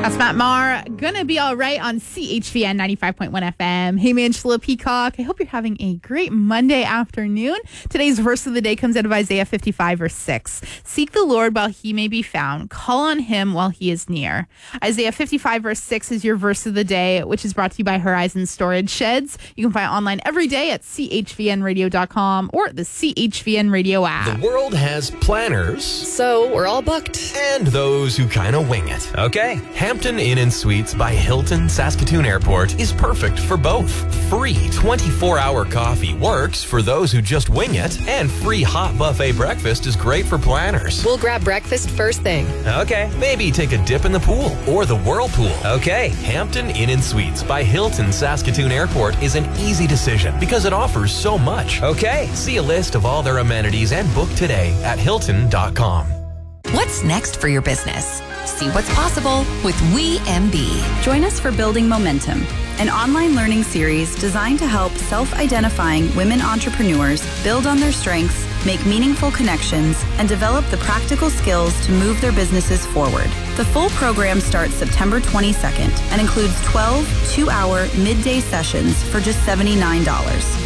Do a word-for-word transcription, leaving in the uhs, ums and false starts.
That's Matt Maher. Gonna be all right on C H V N ninety-five point one F M. Hey, Angela Peacock. I hope you're having a great Monday afternoon. Today's verse of the day comes out of Isaiah fifty-five, verse six. Seek the Lord while he may be found. Call on him while he is near. Isaiah fifty-five, verse six is your verse of the day, which is brought to you by Horizon Storage Sheds. You can find it online every day at C H V N radio dot com or the C H V N Radio app. The world has planners. So we're all booked. And those who kind of wing it. Okay. Hampton Inn and Suites by Hilton Saskatoon Airport is perfect for both. Free twenty-four hour coffee works for those who just wing it, and free hot buffet breakfast is great for planners. We'll grab breakfast first thing. Okay, maybe take a dip in the pool or the whirlpool. Okay, Hampton Inn and Suites by Hilton Saskatoon Airport is an easy decision because it offers so much. Okay, see a list of all their amenities and book today at hilton dot com. What's next for your business? See what's possible with We M B. Join us for Building Momentum, an online learning series designed to help self-identifying women entrepreneurs build on their strengths, make meaningful connections, and develop the practical skills to move their businesses forward. The full program starts September twenty-second and includes twelve two-hour midday sessions for just seventy-nine dollars.